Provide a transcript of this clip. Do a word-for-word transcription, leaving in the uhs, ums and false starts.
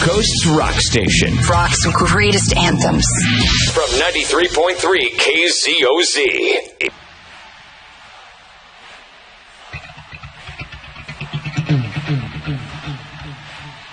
Coast's rock station. Rock's greatest anthems. From ninety-three point three K Z O Z.